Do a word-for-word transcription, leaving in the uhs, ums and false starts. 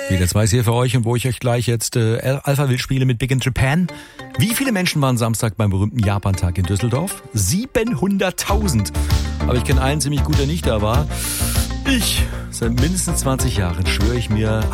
Wieder zwei hier für euch und wo ich euch gleich jetzt äh, Alphaville spiele mit Big in Japan. Wie viele Menschen waren Samstag beim berühmten Japantag in Düsseldorf? siebenhunderttausend. Aber ich kenne einen ziemlich gut, der nicht da war. Ich, seit mindestens zwanzig Jahren, schwöre ich mir